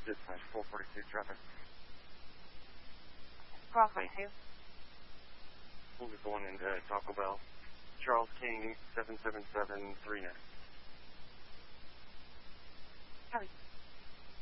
Dispatch 442 traffic. 442. We'll be going into Taco Bell. Charles King, 77739. Copy.